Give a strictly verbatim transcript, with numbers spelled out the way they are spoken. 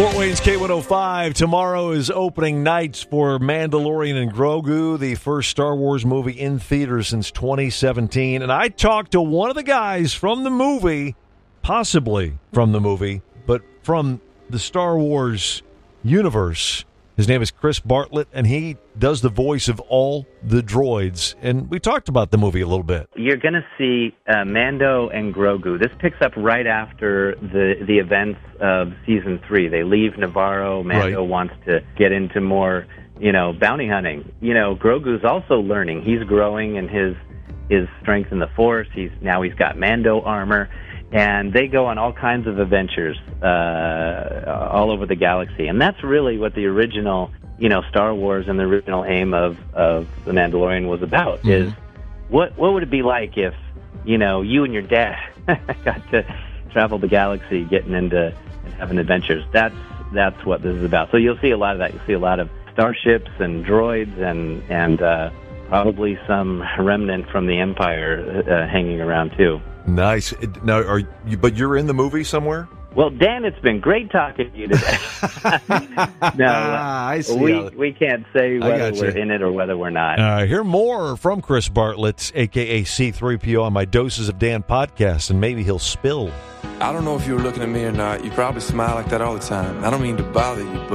Fort Wayne's K one oh five. Tomorrow is opening nights for Mandalorian and Grogu, the first Star Wars movie in theaters since twenty seventeen. And I talked to one of the guys from the movie, possibly from the movie, but from the Star Wars universe. His name is Chris Bartlett, and he does the voice of all the droids. And we talked about the movie a little bit. You're going to see uh, Mando and Grogu. This picks up right after the the events of season three. They leave Navarro. Mando Right. wants to get into more, you know, bounty hunting. You know, Grogu's also learning. He's growing in his his strength in the Force. He's now he's got Mando armor. And they go on all kinds of adventures uh, all over the galaxy. And that's really what the original, you know, Star Wars and the original aim of, of The Mandalorian was about, mm-hmm. is what what would it be like if, you know, you and your dad got to travel the galaxy getting into and having adventures. That's that's what this is about. So you'll see a lot of that. You'll see a lot of starships and droids and, and uh, probably some remnant from the Empire uh, hanging around, too. Nice. Now, are you? But you're in the movie somewhere? Well, Dan, it's been great talking to you today. no, ah, I see we how... we can't say whether we're in it or whether we're not. Uh, hear more from Chris Bartlett, a k a. C three P O, on my Doses of Dan podcast, and maybe he'll spill. I don't know if you were looking at me or not. You probably smile like that all the time. I don't mean to bother you, but